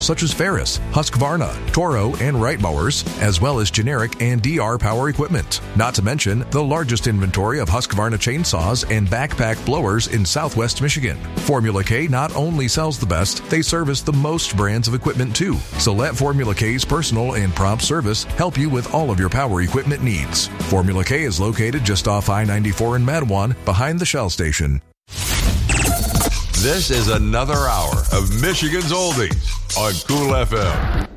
such as Ferris, Husqvarna, Toro, and Wright mowers, as well as generic and DR power equipment. Not to mention the largest inventory of Husqvarna chainsaws and backpack blowers in Southwest Michigan. Formula K not only sells the best, they service the most brands of equipment too. So let Formula K's personal and prompt service help you with all of your power equipment needs. Formula K is located just off I-94 in Mattawan, behind the Shell station. This is another hour of Michigan's Oldies on Cool FM.